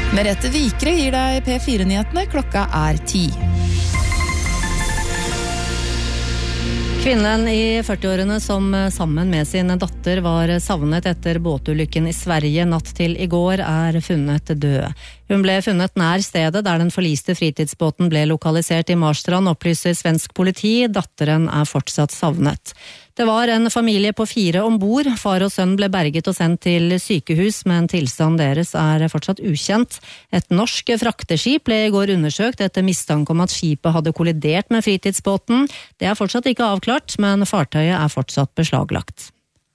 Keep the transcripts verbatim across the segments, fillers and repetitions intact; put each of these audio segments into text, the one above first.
Merete Vikre gir deg P fire-nyhetene, klokka er ti. Kvinnen i førtiårene som sammen med sin datter var savnet etter båtulykken i Sverige natt til i går er funnet død. Hun ble funnet nær stedet der den forliste fritidsbåten ble lokalisert i Marstrand, opplyser svensk politi. Datteren er fortsatt savnet. Det var en familie på fire ombord. Far og sønn ble berget og sendt til sykehus, men tilstanden deres er fortsatt ukjent. Et norsk frakteskip ble i går undersøkt etter mistanke om at skipet hadde kollidert med fritidsbåten. Det er fortsatt ikke avklart, men fartøyet er fortsatt beslaglagt.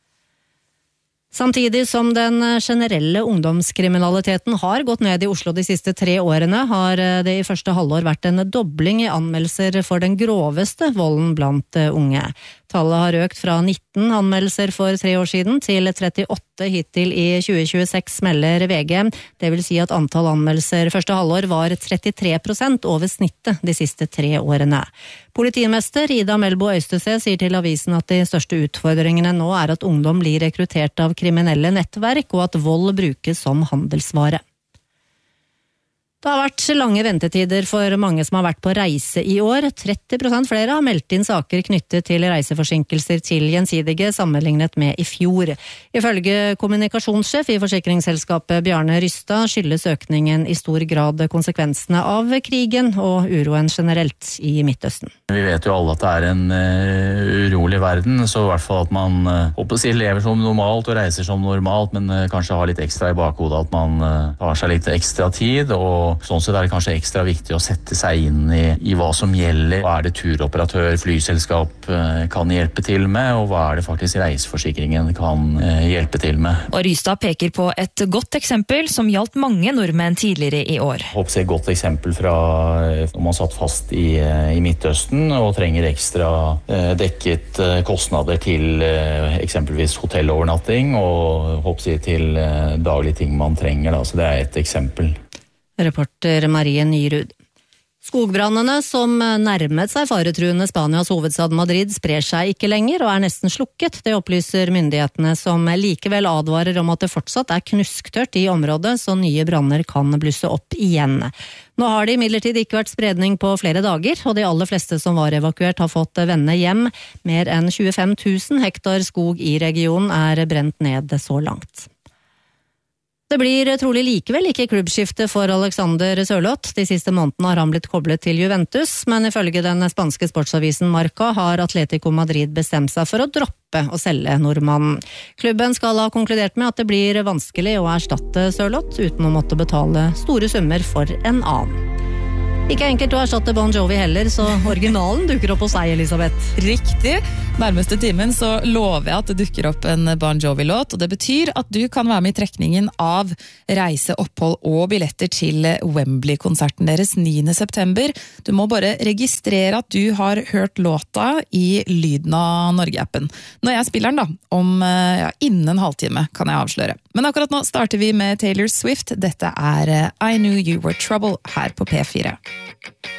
Samtidig som den generelle ungdomskriminaliteten har gått ned i Oslo de siste tre årene, har det i første halvår vært en dobling i anmeldelser for den groveste volden blant unge. Tallet har økt fra nitten anmeldelser for tre år siden til trettiåtte hittil i tjue tjueseks, melder V G. Det vil si at antall anmeldelser første halvår var trettitre prosent over snittet de siste tre årene. Politimester Ida Melbo Øystese sier til avisen at de største utfordringene nå er at ungdom blir rekruttert av kriminelle nettverk, og at vold brukes som handelsvare. Det har vært lange ventetider for mange som har vært på reise i år. tretti prosent flere har meldt inn saker knyttet til reiseforsinkelser til Gjensidige sammenlignet med i fjor. Ifølge kommunikasjonssjef i forsikringsselskapet Bjarne Rystad skyldes økningen i stor grad konsekvensene av krigen og uroen generelt i Midtøsten. Vi vet jo alle at det er en uh, urolig verden, så i hvert fall at man uh, håper å si lever som normalt og reiser som normalt, men uh, kanskje har litt ekstra i bakhodet at man uh, tar seg litt ekstra tid, og sånn sett er det kanskje ekstra viktig å sette seg inn i, i hva som gjelder. Hva er det turoperatør, flyselskap eh, kan hjelpe til med, og hva er det faktisk reiseforsikringen kan eh, hjelpe til med. Og Rystad peker på et godt eksempel som gjaldt mange nordmenn tidligere i år. Jeg håper det er et godt eksempel fra når man satt fast i, i Midtøsten og trenger ekstra eh, dekket eh, kostnader til eh, eksempelvis hotellovernatting og håper jeg, til eh, daglige ting man trenger. Da. Så det er et eksempel. Reporter Marie Nyrud. Skogbrannene som nærmet seg faretruende Spanias hovedstad Madrid sprer seg ikke lenger og er nesten slukket. Det opplyser myndighetene, som likevel advarer om at det fortsatt er knusktørt i området, så nye branner kan blusse opp igjen. Nå har det imidlertid ikke vært spredning på flere dager, og de aller fleste som var evakuert har fått vende hjem. Mer enn tjuefem tusen hektar skog i regionen er brent ned så langt. Det blir trolig likevel ikke klubbskifte for Alexander Sørloth. De siste månedene har han blitt koblet til Juventus, men ifølge den spanske sportsavisen Marca har Atletico Madrid bestemt seg for å droppe å selge nordmannen. Klubben skal ha konkludert med at det blir vanskelig å erstatte Sørloth uten å måtte betale store summer for en annen. Ikke enkelt å erstatte Bon Jovi heller, så originalen dukker opp hos deg, Elisabeth. Riktig. Nærmeste timen så lover jeg at det dukker opp en Bon Jovi-låt, og det betyr at du kan være med i trekningen av reise, opphold og billetter til Wembley-konserten deres niende september. Du må bare registrere at du har hørt låta i Lyden av Norge-appen. Når jeg spiller den da, om ja, innen en halvtime kan jeg avsløre. Men akkurat nå starter vi med Taylor Swift. Dette er I Knew You Were Trouble her på P fire.